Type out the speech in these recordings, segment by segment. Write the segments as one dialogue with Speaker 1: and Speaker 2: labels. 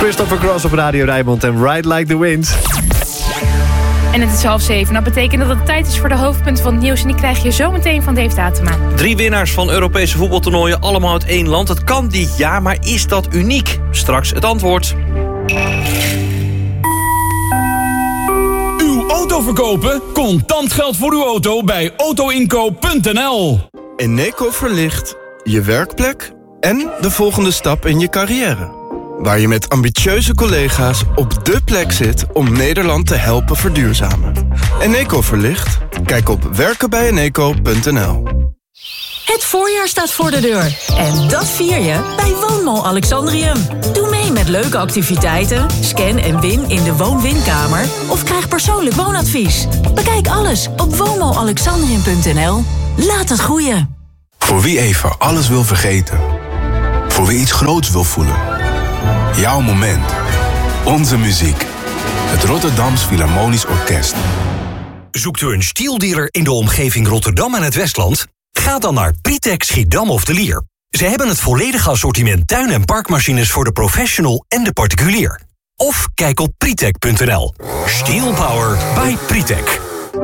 Speaker 1: Christopher Cross op Radio Rijnmond en Ride Like the Wind.
Speaker 2: En het is 6:30. Dat betekent dat het tijd is voor de hoofdpunten van het nieuws. En die krijg je zo meteen van Dave Datema.
Speaker 3: 3 winnaars van Europese voetbaltoernooien, allemaal uit 1 land. Het kan dit jaar, maar is dat uniek? Straks het antwoord.
Speaker 4: Uw auto verkopen? Contant geld voor uw auto bij autoinkoop.nl.
Speaker 5: Eneco verlicht je werkplek en de volgende stap in je carrière. Waar je met ambitieuze collega's op dé plek zit om Nederland te helpen verduurzamen. Eneco verlicht? Kijk op werkenbijeneco.nl.
Speaker 6: Het voorjaar staat voor de deur. En dat vier je bij Woonmall Alexandrium. Doe mee met leuke activiteiten, scan en win in de woon-winkamer of krijg persoonlijk woonadvies. Bekijk alles op woonmallalexandrium.nl. Laat het groeien.
Speaker 7: Voor wie even alles wil vergeten. Voor wie iets groots wil voelen. Jouw moment. Onze muziek. Het Rotterdams Philharmonisch Orkest.
Speaker 8: Zoekt u een stieldealer in de omgeving Rotterdam en het Westland? Ga dan naar Pritek Schiedam of de Lier. Ze hebben het volledige assortiment tuin- en parkmachines voor de professional en de particulier. Of kijk op pritek.nl. Steel Power by Pritek.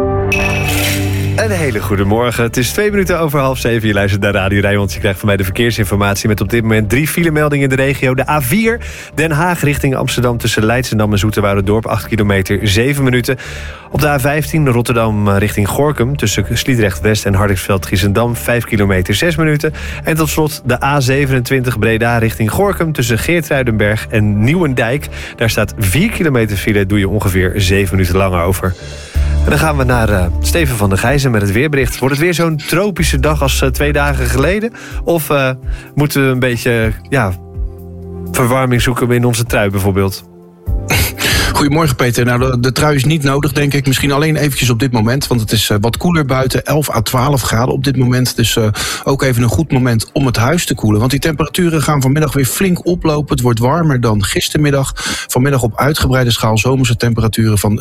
Speaker 1: Een hele goede morgen. Het is 2 minuten over 6:30. Je luistert naar Radio Rijnmond. Je krijgt van mij de verkeersinformatie met op dit moment 3 filemeldingen in de regio. De A4 Den Haag richting Amsterdam tussen Leidschendam en Zoeterwoude-dorp 8 kilometer 7 minuten. Op de A15 Rotterdam richting Gorinchem tussen Sliedrecht-West en Hardingsveld-Giessendam 5 kilometer 6 minuten. En tot slot de A27 Breda richting Gorinchem tussen Geertruidenberg en Nieuwendijk. Daar staat 4 kilometer file, doe je ongeveer 7 minuten langer over. En dan gaan we naar Steven van der Gijzen met het weerbericht. Wordt het weer zo'n tropische dag als 2 dagen geleden? Of moeten we een beetje verwarming zoeken in onze trui bijvoorbeeld?
Speaker 9: Goedemorgen Peter. Nou, de trui is niet nodig, denk ik. Misschien alleen eventjes op dit moment, want het is wat koeler buiten. 11 à 12 graden op dit moment. Dus ook even een goed moment om het huis te koelen. Want die temperaturen gaan vanmiddag weer flink oplopen. Het wordt warmer dan gistermiddag. Vanmiddag op uitgebreide schaal zomerse temperaturen van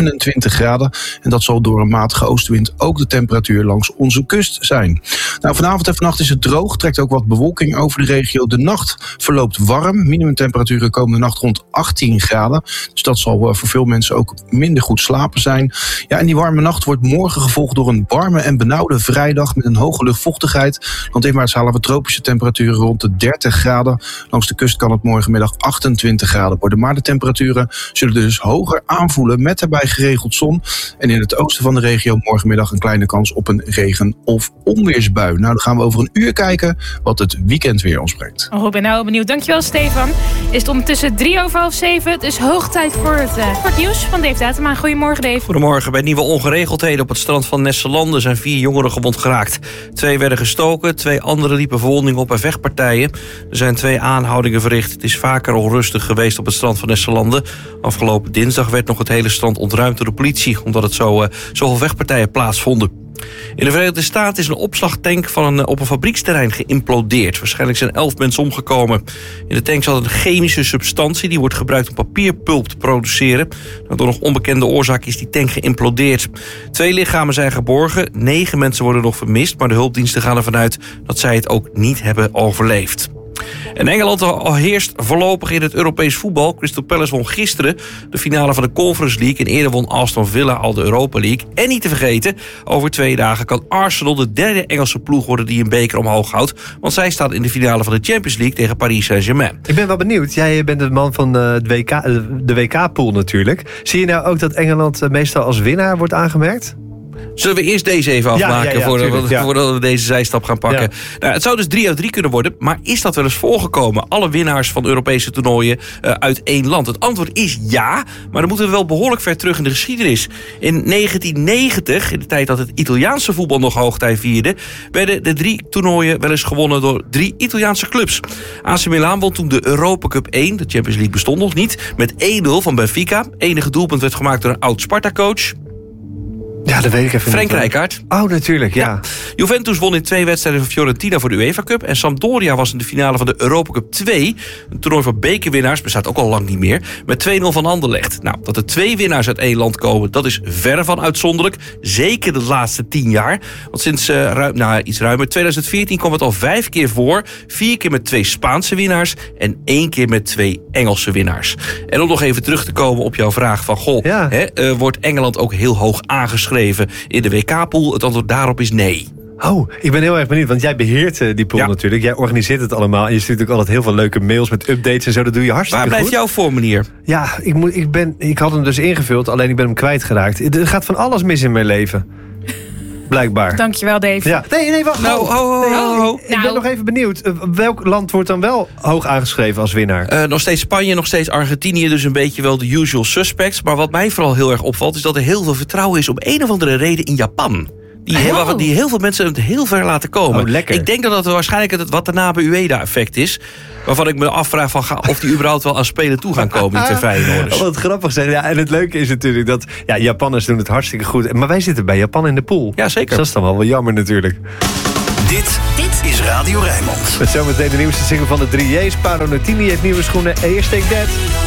Speaker 9: 27 graden. En dat zal door een matige oostenwind ook de temperatuur langs onze kust zijn. Nou, vanavond en vannacht is het droog. Trekt ook wat bewolking over de regio. De nacht verloopt warm. Minimumtemperaturen komende nacht rond 18 graden. Dus dat zal voor veel mensen ook minder goed slapen zijn. Ja, en die warme nacht wordt morgen gevolgd door een warme en benauwde vrijdag met een hoge luchtvochtigheid. Landinwaarts halen we tropische temperaturen rond de 30 graden. Langs de kust kan het morgenmiddag 28 graden worden. Maar de temperaturen zullen dus hoger aanvoelen met daarbij geregeld zon. En in het oosten van de regio morgenmiddag een kleine kans op een regen- of onweersbui. Nou, dan gaan we over een uur kijken wat het weekend weer ons brengt.
Speaker 2: Oh, ik ben nou benieuwd. Dankjewel, Stefan. Is het ondertussen 6:03. Het is hoog tijd voor het nieuws van Dave Datema. Goedemorgen, Dave.
Speaker 3: Goedemorgen. Bij nieuwe ongeregeldheden op het strand van Nesselanden zijn 4 jongeren gewond geraakt. 2 werden gestoken, 2 anderen liepen verwondingen op bij vechtpartijen. Er zijn 2 aanhoudingen verricht. Het is vaker onrustig geweest op het strand van Nesselanden. Afgelopen dinsdag werd nog het hele strand ontruimd door de politie, omdat het zoveel vechtpartijen plaatsvonden. In de Verenigde Staten is een opslagtank op een fabrieksterrein geïmplodeerd. Waarschijnlijk zijn 11 mensen omgekomen. In de tank zat een chemische substantie die wordt gebruikt om papierpulp te produceren. Door nog onbekende oorzaak is die tank geïmplodeerd. 2 lichamen zijn geborgen, 9 mensen worden nog vermist, maar de hulpdiensten gaan ervan uit dat zij het ook niet hebben overleefd. En Engeland heerst voorlopig in het Europees voetbal. Crystal Palace won gisteren de finale van de Conference League. En eerder won Aston Villa al de Europa League. En niet te vergeten, over 2 dagen kan Arsenal de 3e Engelse ploeg worden die een beker omhoog houdt. Want zij staat in de finale van de Champions League tegen Paris Saint-Germain.
Speaker 1: Ik ben wel benieuwd. Jij bent de man van de WK-pool natuurlijk. Zie je nou ook dat Engeland meestal als winnaar wordt aangemerkt?
Speaker 3: Zullen we eerst deze even afmaken voordat we deze zijstap gaan pakken? Ja. Nou, het zou dus 3-3 kunnen worden, maar is dat wel eens voorgekomen? Alle winnaars van Europese toernooien uit 1 land. Het antwoord is ja, maar dan moeten we wel behoorlijk ver terug in de geschiedenis. In 1990, in de tijd dat het Italiaanse voetbal nog hoogtij vierde, werden de 3 toernooien wel eens gewonnen door 3 Italiaanse clubs. AC Milan won toen de Europa Cup 1, de Champions League bestond nog niet, met 1-0 van Benfica. Enige doelpunt werd gemaakt door een oud Sparta-coach.
Speaker 1: Ja, dat weet ik even
Speaker 3: Frank
Speaker 1: niet.
Speaker 3: Rijkaard.
Speaker 1: Oh, natuurlijk, ja.
Speaker 3: Juventus won in 2 wedstrijden van Fiorentina voor de UEFA Cup. En Sampdoria was in de finale van de Europa Cup 2. Een toernooi van bekerwinnaars, bestaat ook al lang niet meer. Met 2-0 van Anderlecht. Nou, dat er 2 winnaars uit 1 land komen, dat is verre van uitzonderlijk. Zeker de laatste 10 jaar. Want sinds iets ruimer 2014 kwam het al 5 keer voor. 4 keer met 2 Spaanse winnaars. En 1 keer met 2 Engelse winnaars. En om nog even terug te komen op jouw vraag van... wordt Engeland ook heel hoog aangeschreven in de WK-pool? Het antwoord daarop is nee.
Speaker 1: Oh, ik ben heel erg benieuwd, want jij beheert die pool natuurlijk. Jij organiseert het allemaal en je stuurt ook altijd heel veel leuke mails met updates en zo. Dat doe je hartstikke goed.
Speaker 3: Waar blijft jouw formulier?
Speaker 1: Ja, ik had hem dus ingevuld, alleen ik ben hem kwijtgeraakt. Er gaat van alles mis in mijn leven. Blijkbaar.
Speaker 2: Dankjewel, Dave.
Speaker 1: Ja. Nee, wacht. Ik ben nog even benieuwd. Welk land wordt dan wel hoog aangeschreven als winnaar?
Speaker 3: Nog steeds Spanje, nog steeds Argentinië. Dus een beetje wel de usual suspects. Maar wat mij vooral heel erg opvalt, is dat er heel veel vertrouwen is om een of andere reden in Japan. Die heel veel mensen het heel ver laten komen.
Speaker 1: Oh, lekker.
Speaker 3: Ik denk dat het waarschijnlijk het Watanabe Ueda-effect is. Waarvan ik me afvraag of die überhaupt wel aan spelen toe gaan komen in Feyenoorders.
Speaker 1: Wat grappig zeg. Ja, en het leuke is natuurlijk dat Japanners doen het hartstikke goed. Maar wij zitten bij Japan in de pool.
Speaker 3: Ja, zeker.
Speaker 1: Dus dat is dan wel jammer natuurlijk.
Speaker 8: Dit is Radio Rijnmond.
Speaker 1: Met zometeen de nieuwste single van de 3J's. Paro Nutini heeft nieuwe schoenen. Eerst Take That.